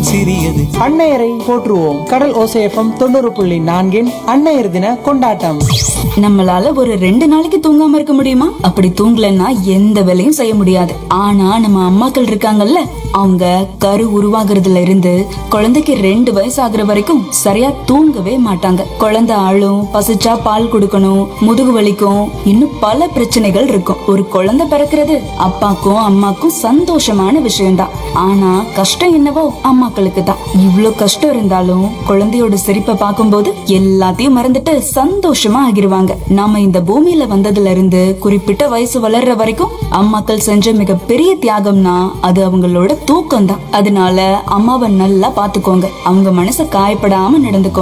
மிகவும் சிறியது. அன்னையரை போற்றுவோம். கடல் ஓசை FM 90.4 அன்னையர் தின கொண்டாட்டம். நம்மளால ஒரு 2 நாளைக்கு தூங்காம இருக்க முடியுமா? அப்படி தூங்கலன்னா எந்த வேலையும் செய்ய முடியாது. ஆனா நம்ம அம்மாக்கள் இருக்காங்கல்ல, அவங்க கரு உருவாகுறதுல இருந்து குழந்தைக்கு 2 வயசு ஆகுற வரைக்கும் சரியா தூங்கவே மாட்டாங்க. குழந்தை அழும், பசிச்சா பால் கொடுக்கணும், முதுகு வலிக்கும், இன்னும் பல பிரச்சனைகள் இருக்கும். ஒரு குழந்தை பிறக்கிறது அப்பாக்கும் அம்மாக்கும் சந்தோஷமான விஷயம்தான். ஆனா கஷ்டம் என்னவோ அம்மாக்களுக்கு தான். இவ்ளோ கஷ்டம் இருந்தாலும் குழந்தையோட சிரிப்பை பார்க்கும்போது எல்லாத்தையும் மறந்துட்டு சந்தோஷமா ஆகிருவாங்க. நாம இந்த பூமியில வந்ததுல இருந்து குறிப்பிட்ட வயசு வளர்ற வரைக்கும் அம்மாக்கள் செஞ்ச மிகப்பெரிய தியாகம்னா அது அவங்களோட தூக்கம் தான். அதனால அம்மாவை நல்லா பாத்துக்கோங்க. அவங்க மனசை காயப்படாம நடந்துக்கோங்க.